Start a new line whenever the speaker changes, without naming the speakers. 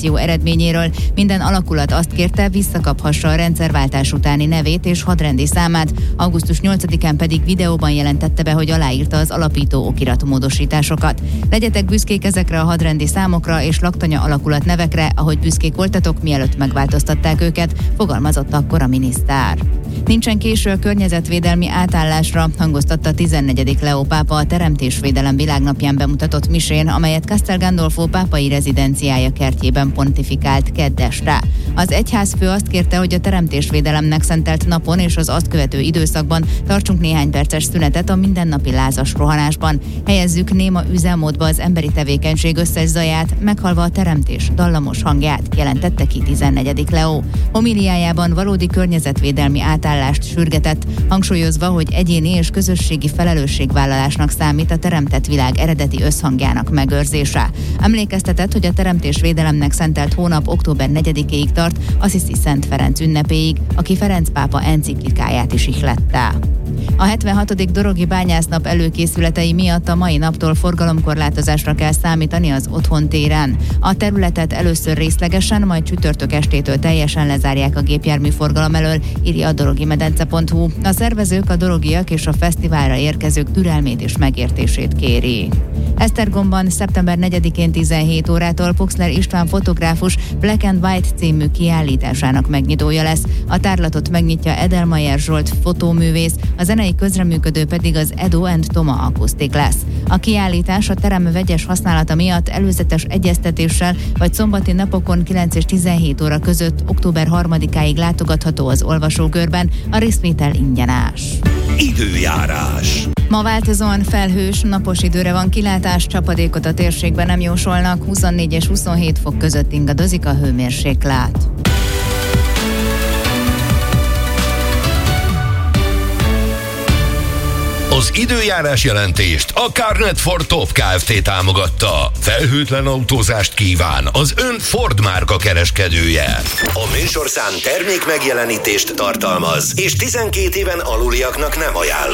konzultáció eredményéről. Minden alakulat azt kérte, visszakaphassa a rendszerváltás utáni nevét és hadrendi számát. Augusztus 8-án pedig videóban jelentette be, hogy aláírta az alapító okiratmódosításokat. Legyetek büszkék ezekre a hadrendi számokra és laktanya alakulat nevekre, ahogy büszkék voltatok, mielőtt megváltoztatták őket, fogalmazott akkor a miniszter. Nincsen késő a környezetvédelmi átállásra, hangoztatta a 14. Leó pápa a Teremtésvédelem világnapján bemutatott misén, amelyet Castel Gandolfo pápai rezidenciája kertjében pontifikált kedd este. Az egyházfő azt kérte, hogy a teremtésvédelemnek szentelt napon és az azt követő időszakban tartsunk néhány perces szünetet a mindennapi lázas rohanásban. Helyezzük néma üzemmódba az emberi tevékenység összes zaját, meghallva a teremtés dallamos hangját, jelentette ki 14. Leó. Homiliájában valódi környezetvédelmi átállást sürgetett, hangsúlyozva, hogy egyéni és közösségi felelősségvállalásnak számít a teremtett világ eredeti összhangjának megőrzése. Emlékeztetett, hogy a teremtésvédelemnek szentelt hónap október 4-ig tart, Assisi Szent Ferenc ünnepéig, aki Ferenc pápa enciklikáját is ihlette. A 76. Dorogi bányásznap előkészületei miatt a mai naptól forgalomkorlátozásra kell számítani az Otthon téren. A területet először részlegesen, majd csütörtök estétől teljesen lezárják a gépjárműforgalom elől, írja a dorogimedence.hu. A szervezők a dorogiak és a fesztiválra érkezők türelmét és megértését kéri. Esztergomban szeptember 4-én 17 órától Puxler István fotográfus Black and White című kiállításának megnyitója lesz. A tárlatot megnyitja Edelmayer Zsolt fotóművész, a zenei közreműködő pedig az Edo and Toma akusztik lesz. A kiállítás a terem vegyes használata miatt előzetes egyeztetéssel vagy szombati napokon 9 és 17 óra között október 3-áig látogatható az olvasókörben, a részvétel ingyenes.
Időjárás.
Ma változóan felhős, napos időre van kilátás, csapadékot a térségben nem jósolnak, 24 és 27 fok között ingadozik a hőmérséklet.
Az időjárás jelentést a Carnet Ford Top Kft. Támogatta. Felhőtlen autózást kíván az ön Ford márka kereskedője. A műsorszám termék megjelenítést tartalmaz, és 12 éven aluliaknak nem ajánlott.